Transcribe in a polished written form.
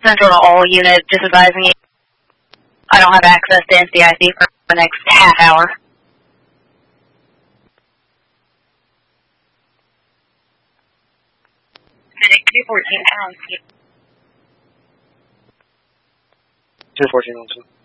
Central to all units, just advising you I don't have access to NCIC for the next half hour. Medic 214 pounds. 214 also.